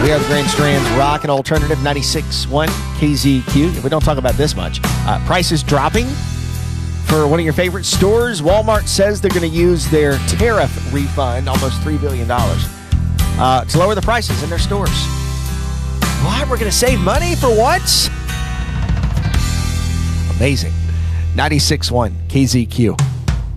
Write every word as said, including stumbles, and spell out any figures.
We are the Grand Strand's Rock and Alternative ninety-six point one K Z Q. We don't talk about this much. Uh, prices dropping for one of your favorite stores. Walmart says they're going to use their tariff refund, almost three billion dollars, uh, to lower the prices in their stores. What? We're going to save money for what? Amazing. ninety-six point one K Z Q.